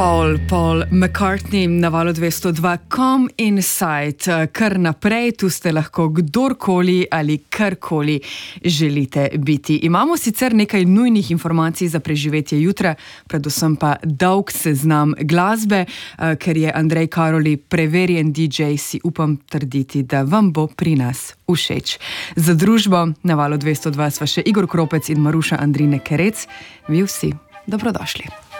Paul McCartney na valu 202, Come Inside, kar naprej, tu ste lahko kdorkoli ali karkoli želite biti. Imamo sicer nekaj nujnih informacij za preživetje jutra, predvsem pa dolg seznam glasbe, ker je Andrej Karoli preverjen DJ, si upam trditi, da vam bo pri nas všeč. Za družbo na valu 202 sva še Igor Kropec in Maruša Andrine Kerec. Vi vsi, dobrodošli.